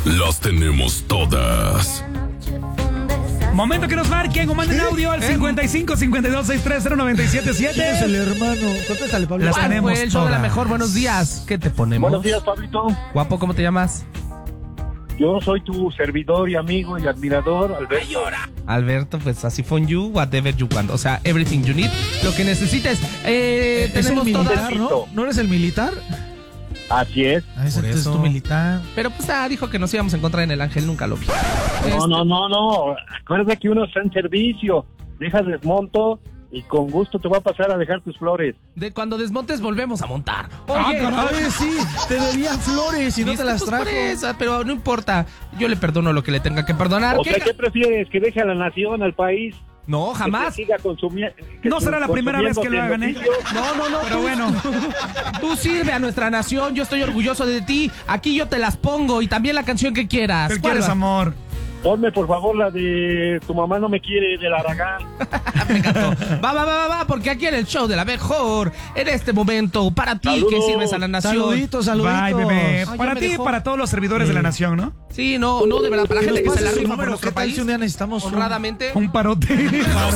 las tenemos todas. Momento que nos marquen o manden audio al 55 52 630 977. Es el hermano. Contéstale, Pablo. Las ¿Cuál tenemos fue el show de la todas. mejor? Buenos días. ¿Qué te ponemos? Buenos días, Pablito. Guapo, ¿cómo te llamas? Yo soy tu servidor y amigo y admirador, Alberto. Alberto, pues así from you, whatever you want. O sea, everything you need. Lo que necesites. Es el Tenemos militar, todas. ¿no? ¿No eres el militar? Así es. Ah, ese Por es eso. tu militar. Pero pues dijo que nos íbamos a encontrar en el Ángel, nunca lo vi. No. Acuérdate que uno está en servicio. Deja desmonto y con gusto te va a pasar a dejar tus flores. De cuando desmontes volvemos a montar. Oye, sí, te debían flores y no ¿viste? te las Pues trajo. por eso, pero no importa. Yo le perdono lo que le tenga que perdonar. O sea, ¿qué prefieres? ¿Que deje a la nación, al país? No, Que jamás. siga consumiendo. No será la primera vez que lo hagan, ¿eh? No. Pero bueno. Tú sirve a nuestra nación, yo estoy orgulloso de ti. Aquí yo te las pongo y también la canción que quieras. ¿Qué ¿Cuál quieres, va? amor? Ponme, por favor, la de Tu mamá no me quiere, del Aragán. Me encantó. Va, porque aquí en el show de la mejor, en este momento, para ti Saludos. que sirves a la nación. Saluditos. Bye, bebé. Ay, Para ya me ti y dejó. para todos los servidores de la nación, ¿no? Sí, no, de verdad, para la gente que se la rifa por ¿Qué nuestro tal país, si un día necesitamos honradamente. Un parote. Las